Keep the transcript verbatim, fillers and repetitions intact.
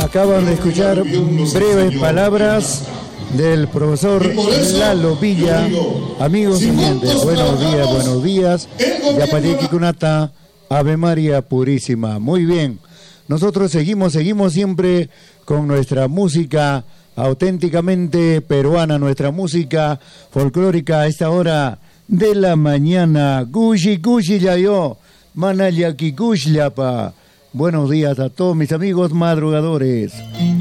Acaban de escuchar breves palabras del profesor Lalo Villa. Amigos oyentes, buenos días, buenos días. Yapayeki Kunata, Ave María Purísima. Muy bien, nosotros seguimos, seguimos siempre con nuestra música auténticamente peruana, nuestra música folclórica a esta hora de la mañana. Gushi, gushi, ya yo, manayaki, gushliapa. Buenos días a todos mis amigos madrugadores.